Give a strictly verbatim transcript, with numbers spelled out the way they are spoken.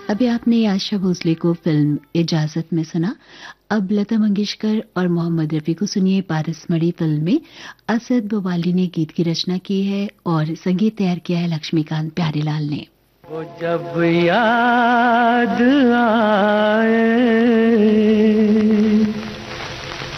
अभी आपने आशा भोसले को फिल्म इजाजत में सुना। अब लता मंगेशकर और मोहम्मद रफी को सुनिए पारसमढ़ी फिल्म में। असद बवाली ने गीत की रचना की है और संगीत तैयार किया है लक्ष्मीकांत प्यारेलाल ने। वो जब याद आए